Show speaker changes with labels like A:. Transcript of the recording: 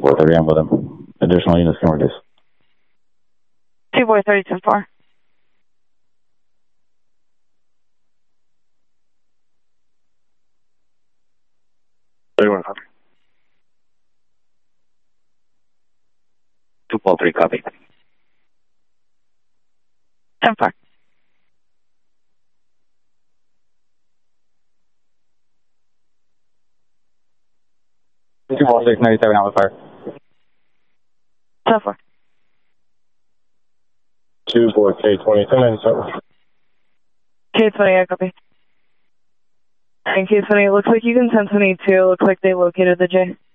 A: 430, I'm with him. Additional units can reduce.
B: 2-4, 30-10-4.
C: 31 copy. 2-3 copy.
B: 10-4.
A: 2-697 out with fire.
B: 10-4.
C: 2-4 K-20, 1097.
B: K-20, I copy. And K-20, it looks like you can 10-22. Looks like they located the J.